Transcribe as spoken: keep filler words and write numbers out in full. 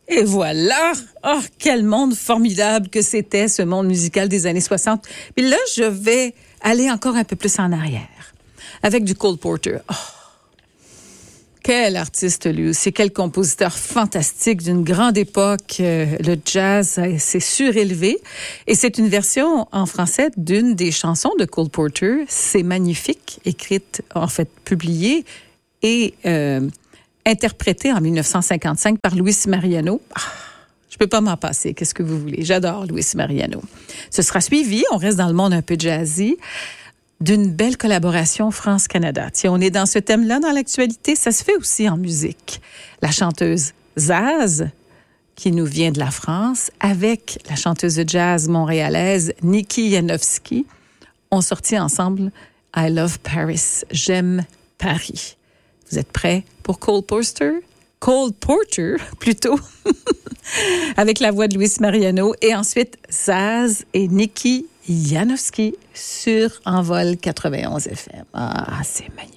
Et voilà! Oh, quel monde formidable que c'était, ce monde musical des années soixante. Puis là, je vais aller encore un peu plus en arrière, avec du Cole Porter. Oh, quel artiste, lui aussi. Quel compositeur fantastique d'une grande époque. Euh, le jazz s'est surélevé. Et c'est une version en français d'une des chansons de Cole Porter. C'est magnifique, écrite, en fait, publiée et... Euh, interprété en dix-neuf cent cinquante-cinq par Luis Mariano. Ah, je peux pas m'en passer. Qu'est-ce que vous voulez? J'adore Luis Mariano. Ce sera suivi, on reste dans le monde un peu jazzy, d'une belle collaboration France-Canada. Tiens, on est dans ce thème-là dans l'actualité. Ça se fait aussi en musique. La chanteuse Zaz, qui nous vient de la France, avec la chanteuse de jazz montréalaise Niki Janowski, ont sorti ensemble I Love Paris. J'aime Paris. Vous êtes prêts pour Cole Porter? Cole Porter, plutôt, avec la voix de Luis Mariano. Et ensuite, Zaz et Niki Janowski sur Envol quatre-vingt-onze F M. Ah, c'est magnifique.